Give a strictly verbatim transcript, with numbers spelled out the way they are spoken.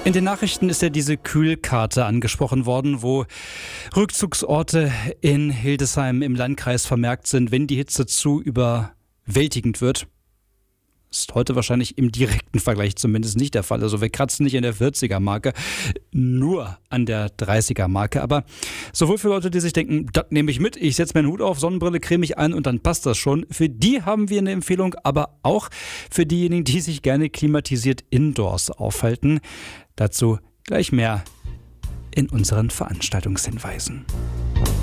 In den Nachrichten ist ja diese Kühlkarte angesprochen worden, wo Rückzugsorte in Hildesheim im Landkreis vermerkt sind, wenn die Hitze zu überwältigend wird. Ist heute wahrscheinlich im direkten Vergleich zumindest nicht der Fall. Also wir kratzen nicht an der vierziger-Marke, nur an der dreißiger-Marke. Aber sowohl für Leute, die sich denken, das nehme ich mit, ich setze meinen Hut auf, Sonnenbrille, creme mich ein und dann passt das schon. Für die haben wir eine Empfehlung, aber auch für diejenigen, die sich gerne klimatisiert indoors aufhalten. Dazu gleich mehr in unseren Veranstaltungshinweisen.